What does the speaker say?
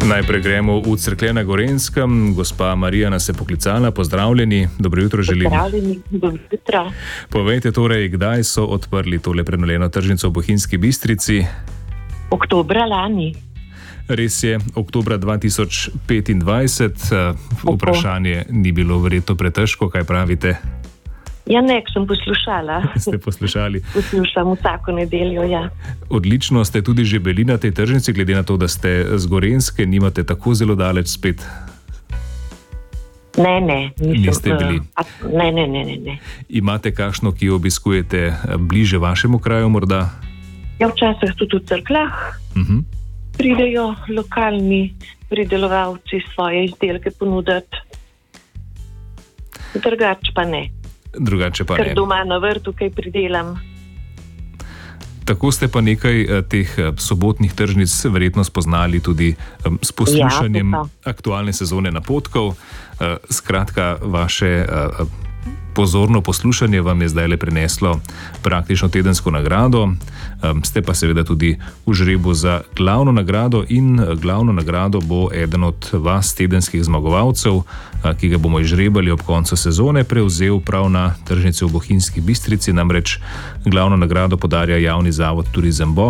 Najprej gremo v Cerklje na Gorenjskem. Gospa Marija nas je poklicala. Pozdravljeni, dobro jutro želim. Pozdravljeni, dobro jutro. Povejte torej, kdaj so odprli tole prenovljeno tržnico v Bohinjski Bistrici? Oktobra lani. Res je, oktobra 2025. Vprašanje ni bilo verjetno pretežko, kaj pravite? Ja, nek sem poslušala. Ste poslušali? Poslušam vsako nedeljo, ja. Odlično, ste tudi že bili na tej tržnici, glede na to, da ste z Gorenjske, nimate tako zelo daleč spet? Ne, niste bili. Ne. Imate kakšno, ki jo obiskujete bliže vašemu kraju morda? Ja, včasih tudi v Cerkljah. Pridejo lokalni pridelovalci svoje izdelke ponuditi. Drugače pa ne. Ker doma na vrtu kaj pridelam. Tako ste pa nekaj teh sobotnih tržnic verjetno spoznali tudi s poslušanjem aktualne sezone napotkov. Skratka, vaše pozorno poslušanje vam je zdaj le prineslo praktično tedensko nagrado. Ste pa seveda tudi v žrebu za glavno nagrado in glavno nagrado bo eden od vas tedenskih zmagovalcev, ki ga bomo izžrebali ob koncu sezone, prevzel prav na tržnici v Bohinjski Bistrici, namreč glavno nagrado podarja javni zavod Turizem Bohinj.